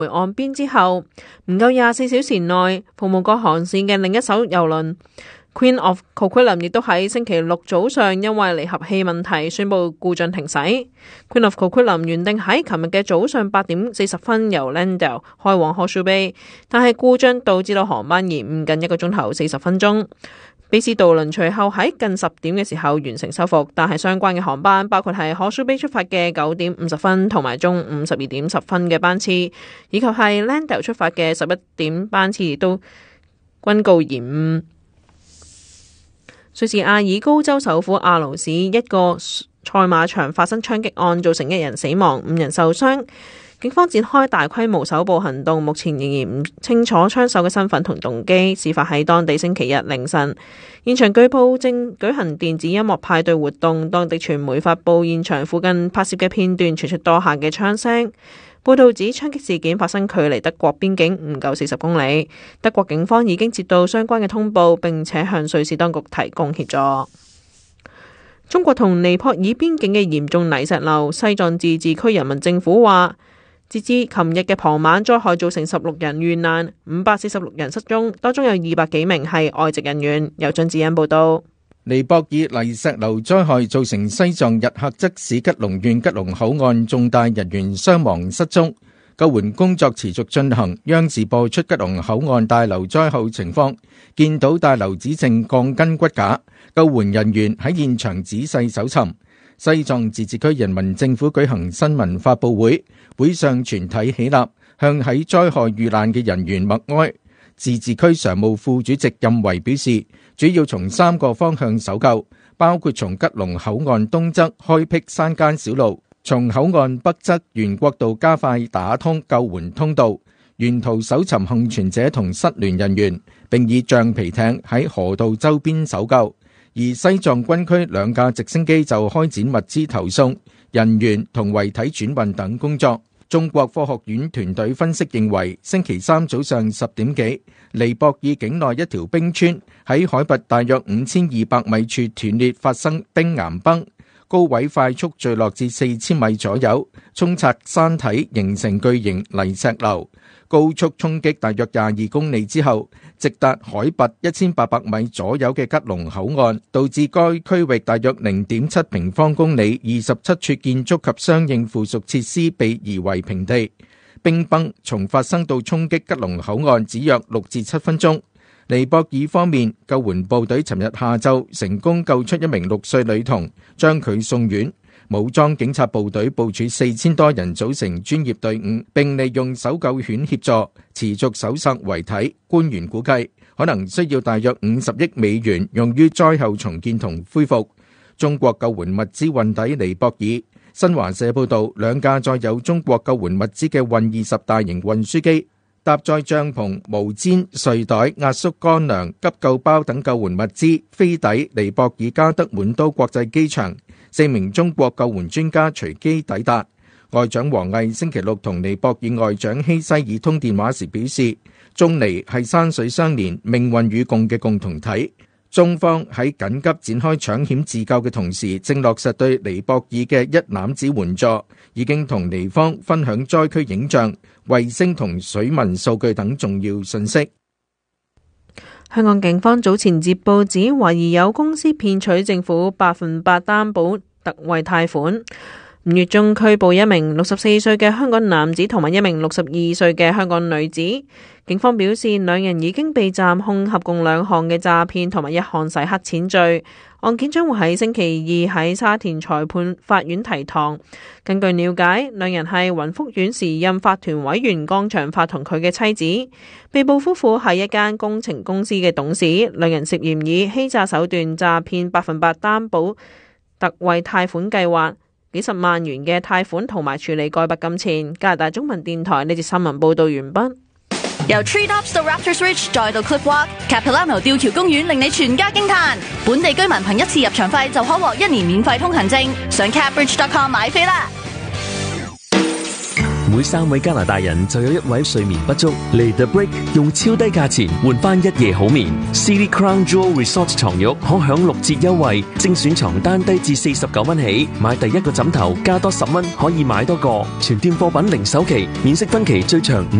回岸邊之後，唔夠24小時內服務各航線嘅另一艘郵輪 Queen of Coquitlam 亦都喺星期六早上因為離合器問題宣布故障停駛。Queen of Coquitlam 原定喺琴日嘅早上8點40分由 Landale 開往 Horseshoe Bay， 但係故障導致到航班延誤近1個鐘頭40分鐘。卑斯渡輪隨後喺近10點嘅時候完成修復，但係相關嘅航班包括係 Horseshoe Bay 出發嘅9點50分同埋中午12點10分嘅班次，以及係 Landale 出發嘅11點班次亦都均告延誤。瑞士阿爾高州首府阿勞市一個賽馬場發生槍擊案，造成1人死亡，5人受傷。警方展開大規模搜捕行動，目前仍然唔清楚槍手嘅身份同動機。事發喺當地星期日凌晨，現場據報正舉行電子音樂派對活動。當地傳媒發布現場附近拍攝嘅片段，傳出多下嘅槍聲。報道指槍擊事件發生距離德國邊境唔夠40公里。德國警方已經接到相關嘅通報，並且向瑞士當局提供協助。中國同尼泊爾邊境嘅嚴重泥石流，西藏自治區人民政府話，截至琴日嘅傍晚，災害造成16人遇難，546人失蹤，當中有200幾名係外籍人員。由張子欣報道。 尼泊爾泥石流災害造成西藏日喀則市吉隆縣吉隆口岸重大人員傷亡失蹤，救援工作持續進行。央視播出吉隆口岸大樓災後情況，見到大樓只剩鋼筋骨架，救援人員喺現場仔細搜尋。西藏自治區人民政府舉行新聞發佈會，會上全體起立，向喺災害遇難嘅人員默哀。自治區常務副主席任維表示，主要從3個方向搜救，包括從吉隆口岸東側開闢山間小路，從口岸北側沿國道加快打通救援通道，沿途搜尋幸存者同失聯人員，並以橡皮艇喺河道周邊搜救。而西藏軍區2架直升機就開展物資投送、人員同遺體轉運等工作。中國科學院團隊分析認為，星期三早上10點幾，尼泊爾境內一條冰川喺海拔大約5200米處斷裂，發生冰岩崩，高位快速墜落至4000米左右，沖刷山體形成巨型泥石流，高速衝擊大約22公里之後，直達海拔1800米左右嘅吉隆口岸，導致該區域大約 0.7 平方公里27處建築及相應附屬設施被夷為平地。冰崩從發生到衝擊吉隆口岸只約6至7分鐘。尼泊爾方面，救援部隊尋日下晝成功救出1名6歲女童，將佢送院。武裝警察部隊部署4000多人組成專業隊伍，並利用搜救犬協助持續搜索遺體。官員估計可能需要大約50億美元用於災後重建同恢復。中國救援物資運抵尼泊爾。新華社報道，2架載有中國救援物資嘅運20大型運輸機，搭載帳篷、毛氈、睡袋、壓縮乾糧、急救包等救援物資，飛抵尼泊爾加德滿都國際機場。4名中國救援專家隨機抵達。外長王毅星期六同尼泊爾外長希西爾通電話時表示，中尼係山水相連、命運與共嘅共同體。中方喺緊急展開搶險自救嘅同時，正落實對尼泊爾嘅一攬子援助，已經同尼方分享災區影像、衛星同水文數據等重要信息。 香港警方早前接報指，懷疑有公司騙取政府100%擔保特惠貸款。5月中拘捕1名64歲嘅香港男子同埋1名62歲嘅香港女子。警方表示，2人已經被暫控合共2項嘅詐騙同埋1項洗黑錢罪。案件將會喺星期2喺沙田裁判法院提堂。根據了解，2人係雲福苑時任法團委員江長發同佢嘅妻子。被捕夫婦係一間工程公司嘅董事，2人涉嫌以欺詐手段詐騙100%擔保特惠貸款計劃，幾十萬元嘅貸款同埋處理該筆金錢。加拿大中文電台呢節新聞報道完畢。 由 Treetops 到 Raptors Ridge 再到 Cliffwalk、Capilano 吊橋公園，令你全家驚嘆。本地居民憑1次入場費就可獲1年免費通行證，上 CapRidge.com 買飛啦！ 每3位加拿大人就有1位睡眠不足。嚟 The Break 用超低價錢換翻1夜好眠。City Crown Jewel Resort 床褥可享6折優惠，精選床單低至49蚊起，買第1個枕頭加多10蚊可以買多個。全店貨品零首期，免息分期最長